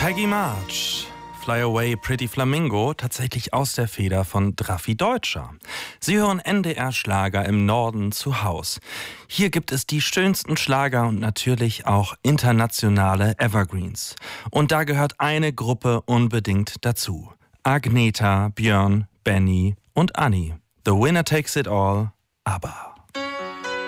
Peggy March, Fly Away Pretty Flamingo, tatsächlich aus der Feder von Drafi Deutscher. Sie hören NDR-Schlager im Norden zu Haus. Hier gibt es die schönsten Schlager und natürlich auch internationale Evergreens. Und da gehört eine Gruppe unbedingt dazu. Agneta, Björn, Benny und Anni. The Winner Takes It All, ABBA.